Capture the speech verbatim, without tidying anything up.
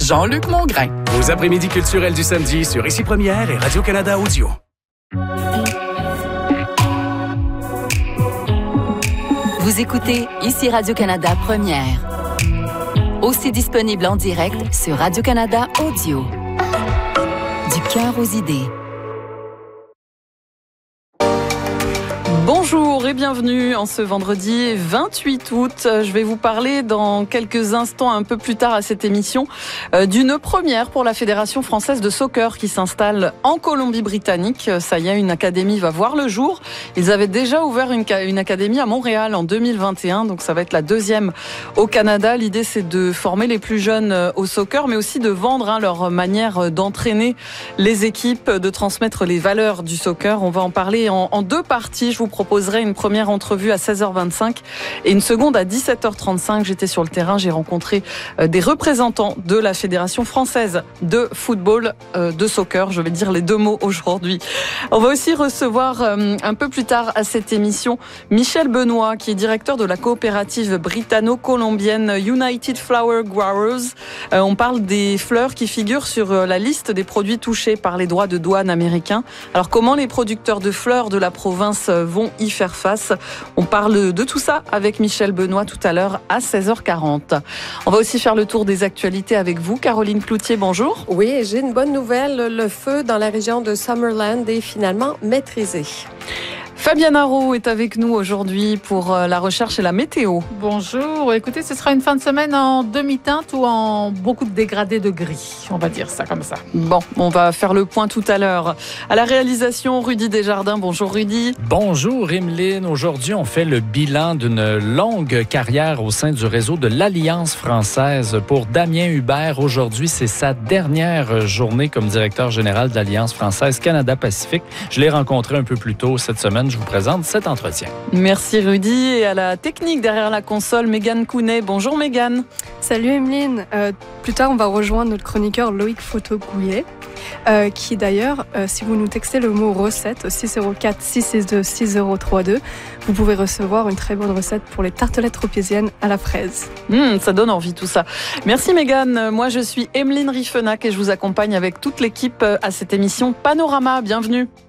Jean-Luc Mongrain. Vos après-midi culturels du samedi sur Ici Première et Radio-Canada Audio. Vous écoutez Ici Radio-Canada Première. Aussi disponible en direct sur Radio-Canada Audio. Du cœur aux idées. Bonjour et bienvenue en ce vendredi vingt-huit août. Je vais vous parler dans quelques instants, un peu plus tard à cette émission, euh, d'une première pour la Fédération française de soccer qui s'installe en Colombie-Britannique. Ça y est, une académie va voir le jour. Ils avaient déjà ouvert une, une académie à Montréal en deux mille vingt et un, donc ça va être la deuxième au Canada. L'idée, c'est de former les plus jeunes au soccer, mais aussi de vendre hein, leur manière d'entraîner les équipes, de transmettre les valeurs du soccer. On va en parler en, en deux parties. Je vous proposerai une première entrevue à seize heures vingt-cinq et une seconde à dix-sept heures trente-cinq. J'étais sur le terrain, j'ai rencontré des représentants de la Fédération française de football, euh, de soccer, je vais dire les deux mots aujourd'hui. On va aussi recevoir euh, un peu plus tard à cette émission Michel Benoît, qui est directeur de la coopérative britanno-colombienne United Flower Growers. Euh, on parle des fleurs qui figurent sur la liste des produits touchés par les droits de douane américains. Alors comment les producteurs de fleurs de la province vont y faire face? On parle de tout ça avec Michel Benoît tout à l'heure à seize heures quarante. On va aussi faire le tour des actualités avec vous. Caroline Cloutier, bonjour. Oui, j'ai une bonne nouvelle. Le feu dans la région de Summerland est finalement maîtrisé. Fabienne Haro est avec nous aujourd'hui pour la recherche et la météo. Bonjour. Écoutez, ce sera une fin de semaine en demi-teinte ou en beaucoup de dégradés de gris. On va dire ça comme ça. Bon, on va faire le point tout à l'heure. À la réalisation, Rudy Desjardins. Bonjour Rudy. Bonjour Emeline. Aujourd'hui, on fait le bilan d'une longue carrière au sein du réseau de l'Alliance française. Pour Damien Hubert, aujourd'hui, c'est sa dernière journée comme directeur général de l'Alliance française Canada-Pacifique. Je l'ai rencontré un peu plus tôt cette semaine. Je vous présente cet entretien. Merci Rudy. Et à la technique derrière la console, Mégane Kounet. Bonjour Mégane. Salut Emeline. Euh, plus tard, on va rejoindre notre chroniqueur Loïc Fotogouillet, euh, qui d'ailleurs, euh, si vous nous textez le mot recette au six zéro quatre six six deux six zéro trois deux, vous pouvez recevoir une très bonne recette pour les tartelettes tropéziennes à la fraise. Mmh, ça donne envie tout ça. Merci Mégane. Moi, je suis Emeline Riffenac et je vous accompagne avec toute l'équipe à cette émission Panorama. Bienvenue.